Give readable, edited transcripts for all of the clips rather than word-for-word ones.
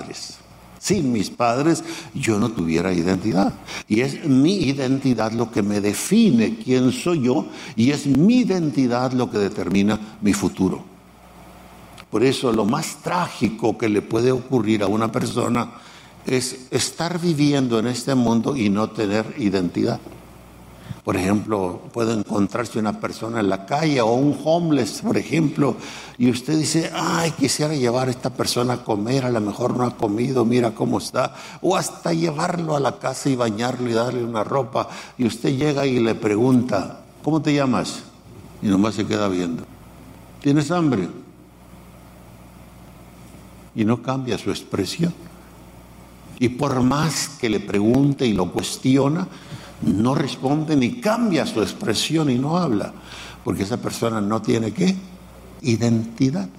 padres. Sin mis padres yo no tuviera identidad. Y es mi identidad lo que me define quién soy yo, y es mi identidad lo que determina mi futuro. Por eso lo más trágico que le puede ocurrir a una persona es estar viviendo en este mundo y no tener identidad. Por ejemplo, puede encontrarse una persona en la calle o un homeless, por ejemplo, y usted dice, ay, quisiera llevar a esta persona a comer, a lo mejor no ha comido, mira cómo está, o hasta llevarlo a la casa y bañarlo y darle una ropa, y usted llega y le pregunta, ¿cómo te llamas? Y nomás se queda viendo. ¿Tienes hambre? Y no cambia su expresión. Y por más que le pregunte y lo cuestiona, no responde ni cambia su expresión y no habla, porque esa persona no tiene ¿qué? Identidad.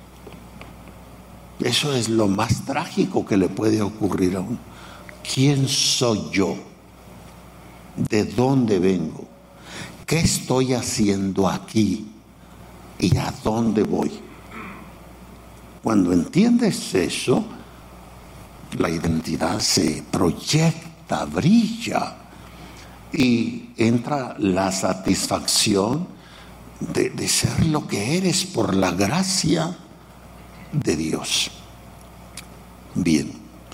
Eso es lo más trágico que le puede ocurrir a uno. ¿Quién soy yo? ¿De dónde vengo? ¿Qué estoy haciendo aquí? ¿Y a dónde voy? Cuando entiendes eso, la identidad se proyecta, brilla, y entra la satisfacción de ser lo que eres por la gracia de Dios. Bien,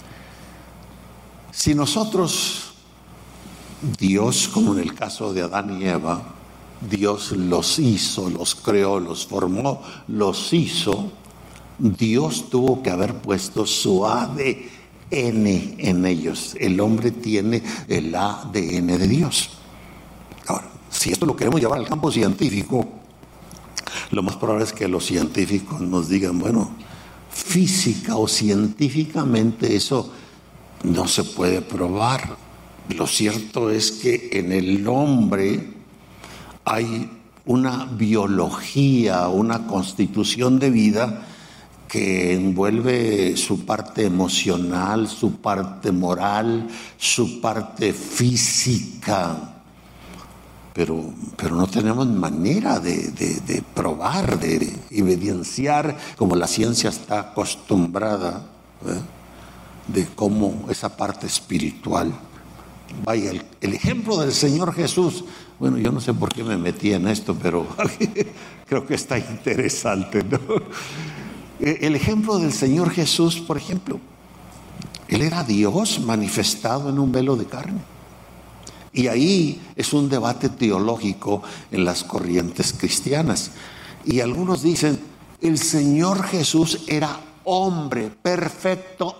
si nosotros, Dios, como en el caso de Adán y Eva, Dios los hizo, los creó, los formó, los hizo, Dios tuvo que haber puesto su ADN en ellos. El hombre tiene el ADN de Dios. Ahora, si esto lo queremos llevar al campo científico, lo más probable es que los científicos nos digan, bueno, física o científicamente eso no se puede probar. Lo cierto es que en el hombre hay una biología, una constitución de vida que envuelve su parte emocional, su parte moral, su parte física. Pero no tenemos manera de probar, de evidenciar, como la ciencia está acostumbrada, de cómo esa parte espiritual. Vaya, el ejemplo del Señor Jesús, bueno, yo no sé por qué me metí en esto, pero creo que está interesante, ¿no? El ejemplo del Señor Jesús, por ejemplo, Él era Dios manifestado en un velo de carne. Y ahí es un debate teológico en las corrientes cristianas. Y algunos dicen, el Señor Jesús era hombre, perfecto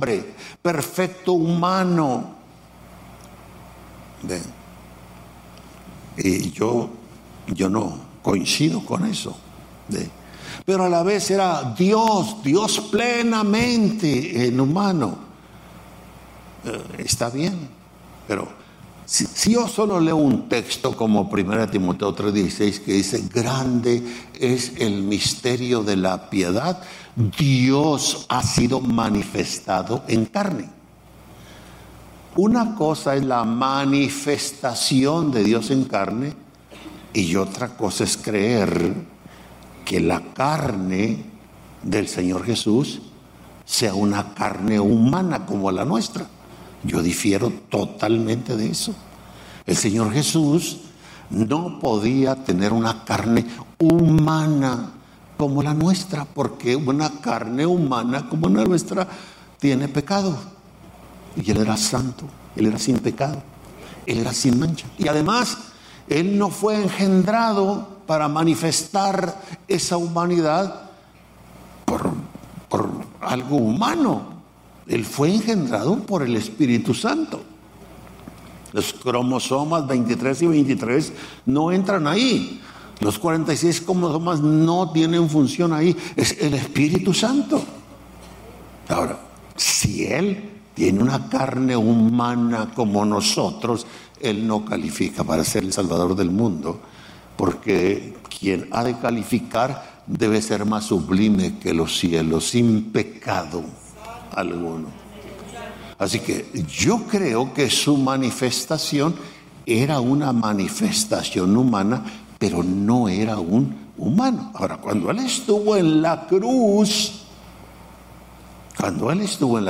humano. ¿Ven? Y yo no coincido con eso. ¿Ven? Pero a la vez era Dios plenamente en humano. Está bien, pero si yo solo leo un texto como 1 Timoteo 3:16 que dice, grande es el misterio de la piedad, Dios ha sido manifestado en carne. Una cosa es la manifestación de Dios en carne y otra cosa es creer que la carne del Señor Jesús sea una carne humana como la nuestra. Yo difiero totalmente de eso. El Señor Jesús no podía tener una carne humana como la nuestra, porque una carne humana como la nuestra tiene pecado. Y Él era santo, Él era sin pecado, Él era sin mancha. Y además, Él no fue engendrado para manifestar esa humanidad por algo humano. Él fue engendrado por el Espíritu Santo. Los cromosomas 23 y 23 no entran ahí. Los 46 cromosomas no tienen función ahí. Es el Espíritu Santo. Ahora, si Él tiene una carne humana como nosotros, Él no califica para ser el Salvador del mundo, porque quien ha de calificar debe ser más sublime que los cielos, sin pecado alguno. Así que yo creo que su manifestación era una manifestación humana, pero no era un humano. Ahora, cuando Él estuvo en la cruz,